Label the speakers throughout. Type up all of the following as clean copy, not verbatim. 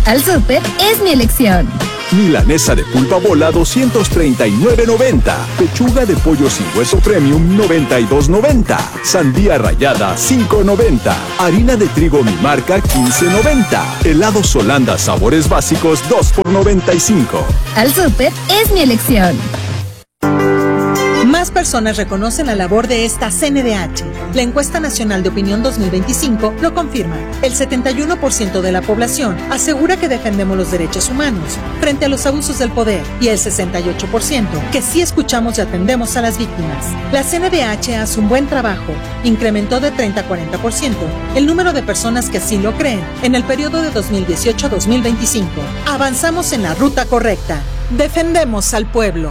Speaker 1: Al súper es mi elección.
Speaker 2: Milanesa de pulpa bola 239.90. Pechuga de pollo sin hueso premium 92.90. Sandía rallada 5.90. Harina de trigo mi marca 15.90. Helados Holanda sabores básicos 2 por 95.
Speaker 1: Al súper es mi elección.
Speaker 3: Más personas reconocen la labor de esta CNDH. La encuesta nacional de opinión 2025 lo confirma. El 71% de la población asegura que defendemos los derechos humanos frente a los abusos del poder y el 68% que sí escuchamos y atendemos a las víctimas. La CNDH hace un buen trabajo. Incrementó de 30 a 40% el número de personas que así lo creen en el periodo de 2018 a 2025. Avanzamos en la ruta correcta. Defendemos al pueblo.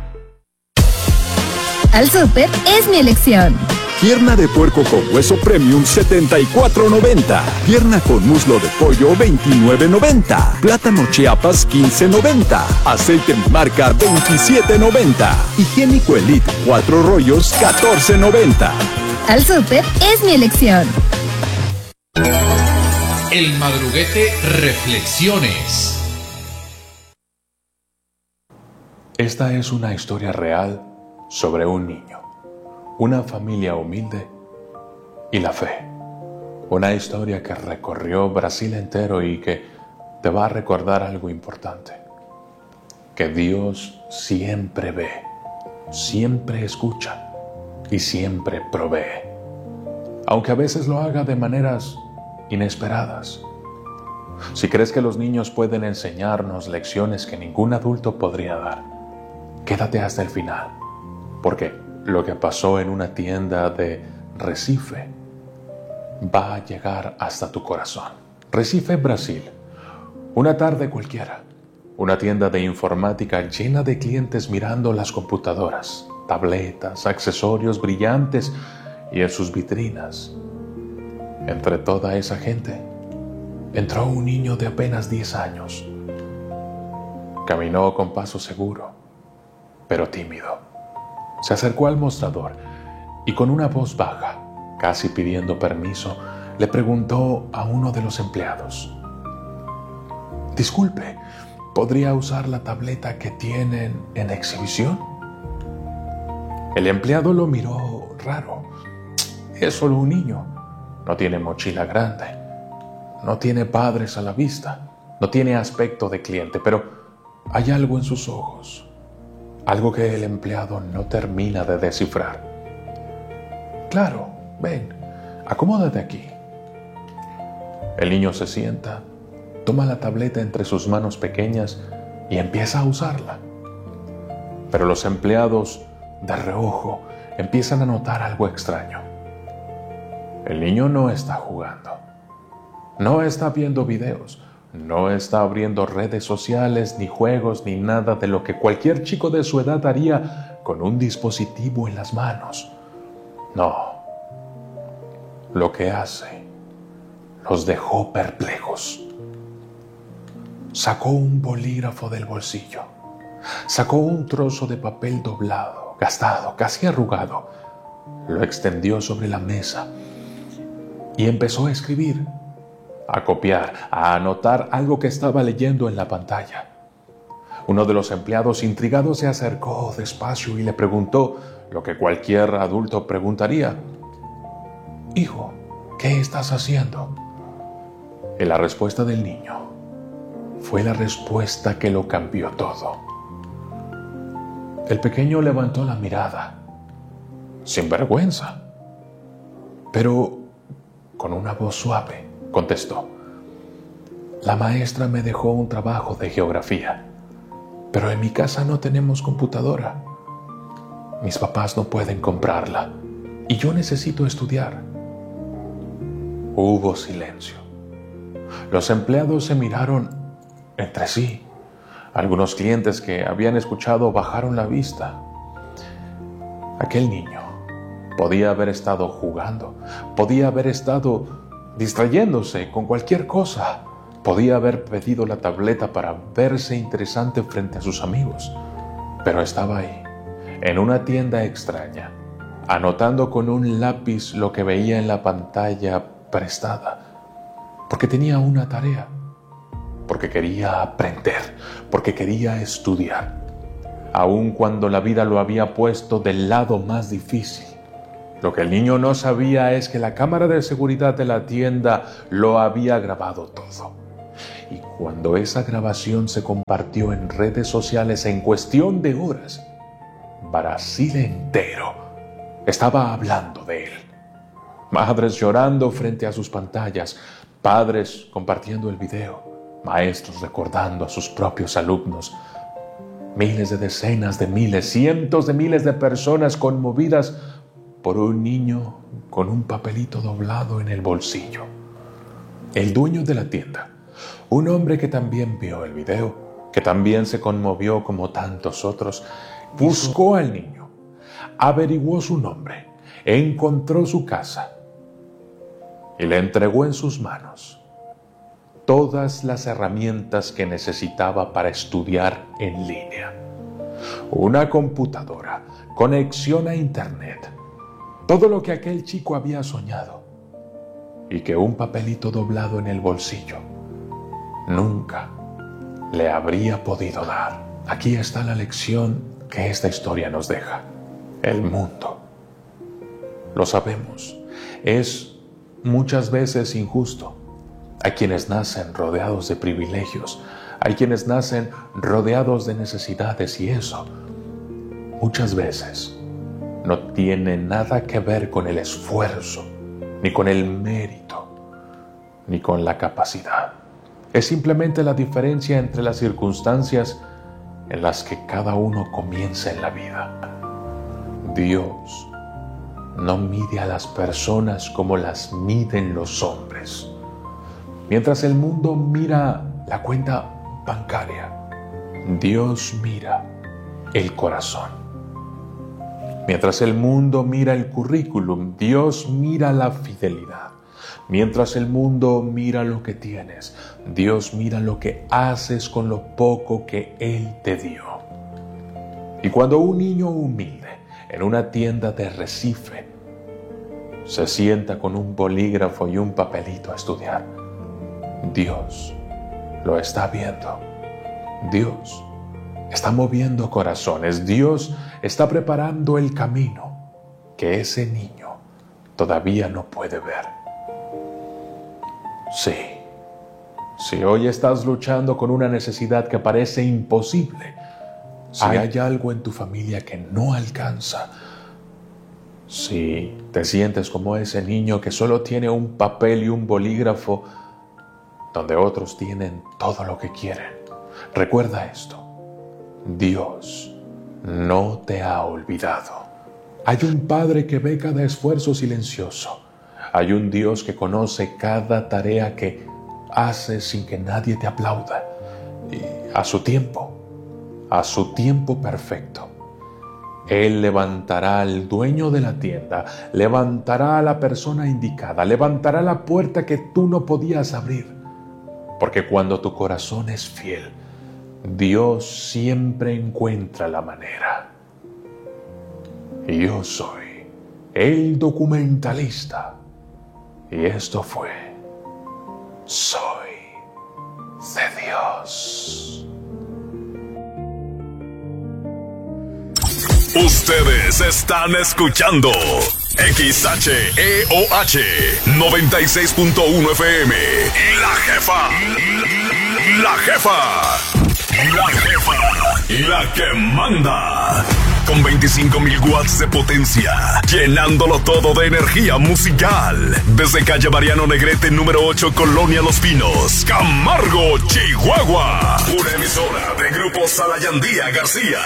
Speaker 1: Al súper es mi elección.
Speaker 2: Pierna de puerco con hueso premium 74.90. Pierna con muslo de pollo 29.90. Plátano Chiapas 15.90. Aceite marca 27.90. Higiénico Elite 4 rollos 14.90.
Speaker 1: Al súper es mi elección.
Speaker 4: El Madruguete Reflexiones.
Speaker 5: Esta es una historia real sobre un niño, una familia humilde y la fe. Una historia que recorrió Brasil entero y que te va a recordar algo importante. Que Dios siempre ve, siempre escucha y siempre provee. Aunque a veces lo haga de maneras inesperadas. Si crees que los niños pueden enseñarnos lecciones que ningún adulto podría dar, quédate hasta el final. Porque lo que pasó en una tienda de Recife va a llegar hasta tu corazón. Recife, Brasil. Una tarde cualquiera. Una tienda de informática llena de clientes mirando las computadoras, tabletas, accesorios brillantes y en sus vitrinas. Entre toda esa gente, entró un niño de apenas 10 años. Caminó con paso seguro, pero tímido. Se acercó al mostrador y con una voz baja, casi pidiendo permiso, le preguntó a uno de los empleados: «Disculpe, ¿podría usar la tableta que tienen en exhibición?». El empleado lo miró raro. Es solo un niño. No tiene mochila grande. No tiene padres a la vista. No tiene aspecto de cliente, pero hay algo en sus ojos. Algo que el empleado no termina de descifrar. «Claro, ven, acomódate aquí». El niño se sienta, toma la tableta entre sus manos pequeñas y empieza a usarla. Pero los empleados, de reojo, empiezan a notar algo extraño. El niño no está jugando. No está viendo videos. No está abriendo redes sociales, ni juegos, ni nada de lo que cualquier chico de su edad haría con un dispositivo en las manos. No. Lo que hace los dejó perplejos. Sacó un bolígrafo del bolsillo. Sacó un trozo de papel doblado, gastado, casi arrugado. Lo extendió sobre la mesa y empezó a escribir. A copiar, a anotar algo que estaba leyendo en la pantalla. Uno de los empleados intrigado se acercó despacio y le preguntó lo que cualquier adulto preguntaría: «Hijo, ¿qué estás haciendo?». Y la respuesta del niño fue la respuesta que lo cambió todo. El pequeño levantó la mirada, sin vergüenza, pero con una voz suave. Contestó: «La maestra me dejó un trabajo de geografía, pero en mi casa no tenemos computadora. Mis papás no pueden comprarla y yo necesito estudiar». Hubo silencio. Los empleados se miraron entre sí. Algunos clientes que habían escuchado bajaron la vista. Aquel niño podía haber estado jugando, podía haber estado distrayéndose con cualquier cosa. Podía haber pedido la tableta para verse interesante frente a sus amigos. Pero estaba ahí, en una tienda extraña, anotando con un lápiz lo que veía en la pantalla prestada, porque tenía una tarea. porque quería aprender, porque quería estudiar, aun cuando la vida lo había puesto del lado más difícil. Lo que el niño no sabía es que la cámara de seguridad de la tienda lo había grabado todo. Y cuando esa grabación se compartió en redes sociales en cuestión de horas, Brasil entero estaba hablando de él. Madres llorando frente a sus pantallas, padres compartiendo el video, maestros recordando a sus propios alumnos, miles de decenas de miles, cientos de miles de personas conmovidas por un niño con un papelito doblado en el bolsillo. El dueño de la tienda, un hombre que también vio el video, que también se conmovió como tantos otros, buscó al niño, averiguó su nombre, encontró su casa y le entregó en sus manos todas las herramientas que necesitaba para estudiar en línea. Una computadora, conexión a internet, todo lo que aquel chico había soñado y que un papelito doblado en el bolsillo nunca le habría podido dar. Aquí está la lección que esta historia nos deja. El mundo, lo sabemos, es muchas veces injusto. Hay quienes nacen rodeados de privilegios, hay quienes nacen rodeados de necesidades y eso muchas veces no tiene nada que ver con el esfuerzo, ni con el mérito, ni con la capacidad. Es simplemente la diferencia entre las circunstancias en las que cada uno comienza en la vida. Dios no mide a las personas como las miden los hombres. Mientras el mundo mira la cuenta bancaria, Dios mira el corazón. Mientras el mundo mira el currículum, Dios mira la fidelidad. Mientras el mundo mira lo que tienes, Dios mira lo que haces con lo poco que Él te dio. Y cuando un niño humilde en una tienda de Recife se sienta con un bolígrafo y un papelito a estudiar, Dios lo está viendo. Dios está moviendo corazones. Dios está preparando el camino que ese niño todavía no puede ver. Sí, si hoy estás luchando con una necesidad que parece imposible, si hay algo en tu familia que no alcanza, si te sientes como ese niño que solo tiene un papel y un bolígrafo donde otros tienen todo lo que quieren, recuerda esto: Dios no te ha olvidado. Hay un Padre que ve cada esfuerzo silencioso. Hay un Dios que conoce cada tarea que haces sin que nadie te aplauda. Y a su tiempo perfecto, Él levantará al dueño de la tienda, levantará a la persona indicada, levantará la puerta que tú no podías abrir. Porque cuando tu corazón es fiel, Dios siempre encuentra la manera. Y yo soy el documentalista. Y esto fue Soy de Dios.
Speaker 6: Ustedes están escuchando XHEOH 96.1 FM. La Jefa. La Jefa. La que manda. Con 25,000 watts de potencia, llenándolo todo de energía musical. Desde calle Mariano Negrete, número 8, Colonia Los Pinos, Camargo, Chihuahua. Una emisora de Grupo Salayandía García.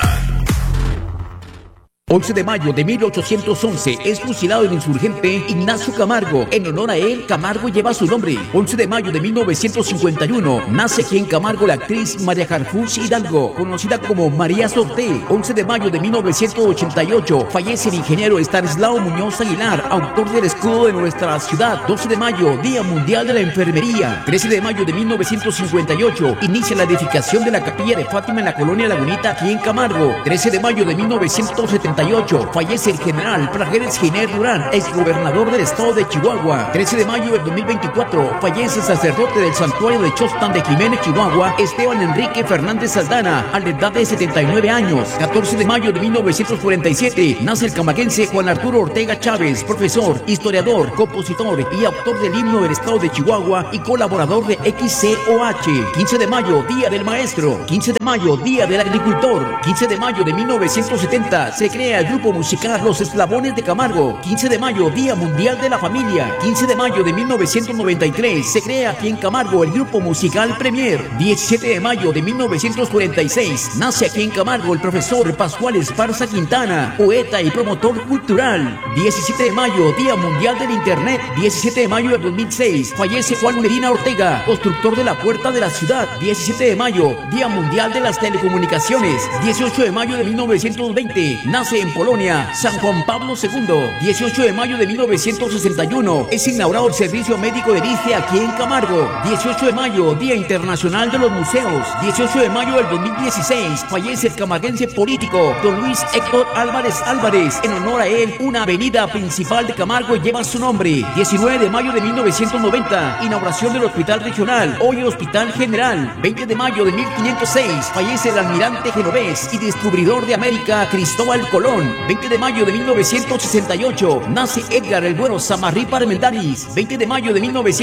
Speaker 7: 11 de mayo de 1811 es fusilado el insurgente Ignacio Camargo. En honor a él, Camargo lleva su nombre. 11 de mayo de 1951 nace aquí en Camargo la actriz María Jarfus Hidalgo, conocida como María Sorté. 11 de mayo de 1988 fallece el ingeniero Estanislao Muñoz Aguilar, autor del escudo de nuestra ciudad. 12 de mayo, Día Mundial de la Enfermería. 13 de mayo de 1958 inicia la edificación de la Capilla de Fátima en la Colonia Lagunita, aquí en Camargo. 13 de mayo de 1971 1978 fallece el general Prajeres Giner Durán, exgobernador del estado de Chihuahua. 13 de mayo del 2024 fallece el sacerdote del santuario de Chostan de Jiménez, Chihuahua, Esteban Enrique Fernández Saldana, a la edad de 79 años. 14 de mayo de 1947 nace el camaquense Juan Arturo Ortega Chávez, profesor, historiador, compositor y autor del himno del estado de Chihuahua y colaborador de XCOH. 15 de mayo, Día del Maestro. 15 de mayo, Día del Agricultor. 15 de mayo de 1970 se crea el grupo musical Los Eslabones de Camargo. 15 de mayo, Día Mundial de la Familia. 15 de mayo de 1993 se crea aquí en Camargo el grupo musical Premier. 17 de mayo de 1946 nace aquí en Camargo el profesor Pascual Esparza Quintana, poeta y promotor cultural. 17 de mayo, Día Mundial del Internet. 17 de mayo de 2006 fallece Juan Medina Ortega, constructor de la Puerta de la Ciudad. 17 de mayo, Día Mundial de las Telecomunicaciones. 18 de mayo de 1920 nace en Polonia San Juan Pablo II. 18 de mayo de 1961 es inaugurado el servicio médico de ISSSTE aquí en Camargo. 18 de mayo, Día Internacional de los Museos. 18 de mayo del 2016 fallece el camarguense político don Luis Héctor Álvarez Álvarez. En honor a él, una avenida principal de Camargo lleva su nombre. 19 de mayo de 1990 inauguración del Hospital Regional, hoy Hospital General. 20 de mayo de 1506 fallece el almirante genovés y descubridor de América Cristóbal Colón. 20 de mayo de 1968 nace Edgar el Güero Samarripa Armendáriz. 20 de mayo de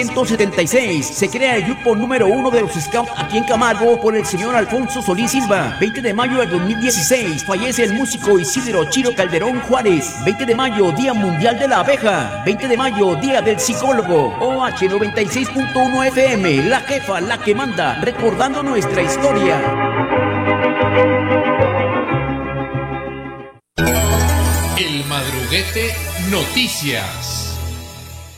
Speaker 7: 1976 se crea el grupo número 1 de los Scouts aquí en Camargo por el señor Alfonso Solís Silva. 20 de mayo del 2016 fallece el músico Isidro Chiro Calderón Juárez. 20 de mayo, Día Mundial de la Abeja. 20 de mayo, Día del Psicólogo. OH 96.1 FM, la jefa, la que manda, recordando nuestra historia.
Speaker 4: El Madruguete Noticias.